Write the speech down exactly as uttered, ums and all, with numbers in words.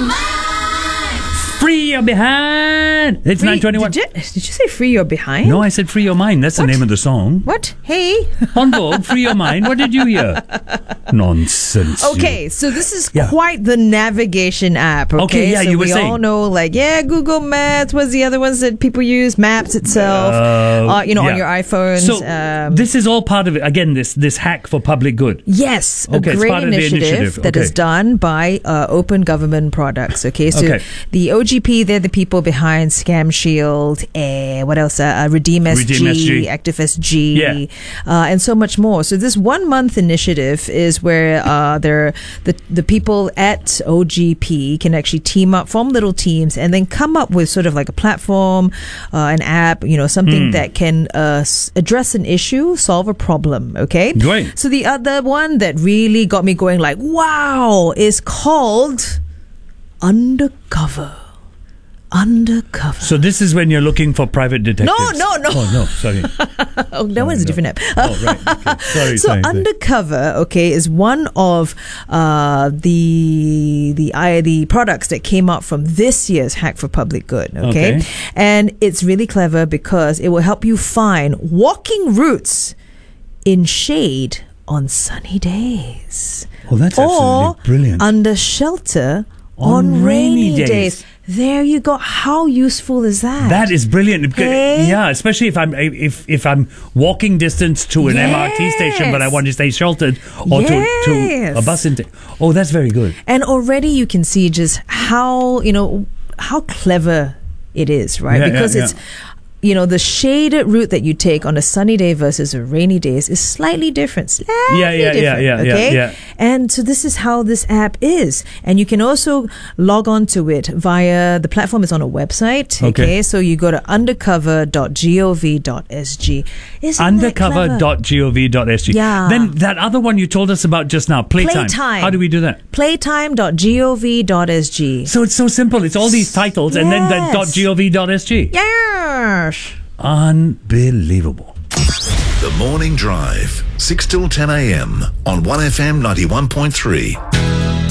Free your behind. It's Free- nine twenty-one. Did you, did you say free your behind? No, I said free your mind. That's What? the name of the song. What? Hey. On Vogue, free your mind. What did you hear? Nonsense. Okay, so this is Yeah. quite the navigation app. Okay, Okay, yeah, so you were we saying. all know, like, yeah, Google Maps. What's the other ones that people use? Maps itself. Uh, uh, you know, yeah. on your iPhones. So um, this is all part of it. Again, this this hack for public good. Yes, Okay, a it's great part of the initiative, initiative. that is Okay. done by uh, Open Government Products. Okay, so Okay. the O G P, they're the people behind Scam Shield, eh, what else? Uh, uh, Redeem S G, Redeem S G. Active S G, Yeah. uh, and so much more. So this one month initiative is where uh, they're, the the people at O G P can actually team up, form little teams, and then come up with sort of like a platform, uh, an app, you know, something Mm. that can uh, s- address an issue, solve a problem. Okay, Great. so the other one that really got me going like, wow, is called Undercover. Undercover. So this is when you're looking for private detectives. No, no, no. Oh no, sorry. Oh, that one's a no. different app. Oh right. Okay. Sorry. So sorry, sorry. Undercover, okay, is one of uh, the the I, the products that came out from this year's Hack for Public Good, okay? Okay. And it's really clever because it will help you find walking routes in shade on sunny days. Oh, that's or absolutely brilliant. under shelter On on, rainy rainy days. days. There you go. How useful is that? That is brilliant. Hey? Yeah, especially if I'm if if I'm walking distance to an M R T station, but I Yes. want to stay sheltered, or to, to Yes. a bus intake. Oh, that's very good. And already you can see just how, you know, how clever it is, right? Yeah, yeah, because yeah. it's, you know, the shaded route that you take on a sunny day versus a rainy day is slightly different. Slightly Yeah, yeah, yeah, different, yeah, yeah, okay? yeah. And so this is how this app is. And you can also log on to it via, the platform is on a website, okay? Okay. So you go to undercover dot gov dot s g. Isn't undercover that clever? dot gov dot s g. Yeah. Then that other one you told us about just now, Playtime. Playtime. How do we do that? playtime dot gov dot s g. So it's so simple. It's all these titles and then the Yes. .gov dot s g. Yes. Unbelievable. The Morning Drive, six till ten a.m. on one F M ninety-one point three.